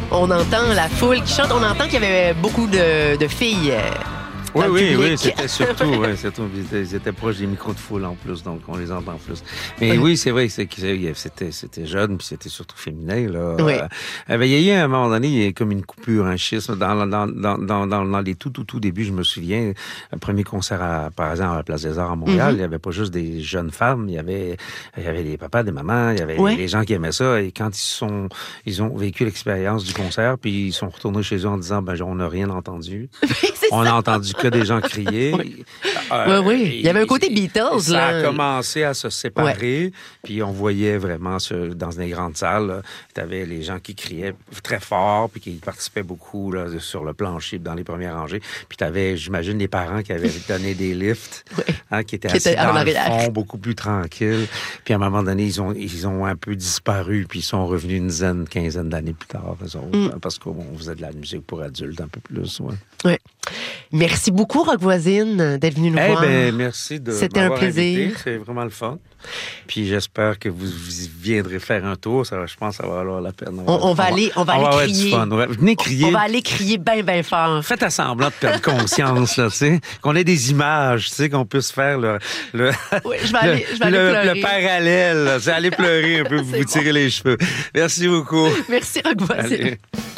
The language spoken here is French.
on entend la foule qui chante. On entend qu'il y avait beaucoup de filles. Oui, c'était surtout, ils étaient proches des micros de foule en plus, donc on les entend plus. Mais oui, c'est vrai que c'était jeune, puis c'était surtout féminin, là. Oui. Il y a eu à un moment donné, il y a comme une coupure, un schisme. Dans les tout débuts, je me souviens, le premier concert par exemple, à la Place des Arts à Montréal, il n'y avait pas juste des jeunes femmes, il y avait des papas, des mamans, il y avait des gens qui aimaient ça, et quand ils ont vécu l'expérience du concert, puis ils sont retournés chez eux en disant, on n'a rien entendu. On a entendu que des gens crier. Oui. Il y avait un côté Beatles. Ça a commencé à se séparer, puis on voyait vraiment dans des grandes salles, tu avais les gens qui criaient très fort, puis qui participaient beaucoup là, sur le plancher, dans les premières rangées. Puis tu avais, j'imagine, les parents qui avaient donné des lifts, qui étaient assis dans le fond, beaucoup plus tranquilles. Puis à un moment donné, ils ont un peu disparu, puis ils sont revenus une dizaine, quinzaine d'années plus tard, parce qu'on faisait de la musique pour adultes un peu plus. Oui. Merci beaucoup, Rock Voisine, d'être venu nous voir. Merci de C'était un plaisir. Invité. C'est vraiment le fun. Puis j'espère que vous viendrez faire un tour. Je pense que ça va valoir la peine. On va aller crier. Venez crier. On va aller crier bien fort. Faites à semblant de perdre conscience, là, tu sais. Qu'on ait des images, tu sais, qu'on puisse faire oui, je vais aller pleurer. Le parallèle, là, aller pleurer un peu, vous tirer les cheveux. Merci beaucoup. Merci, Rock Voisine. Allez.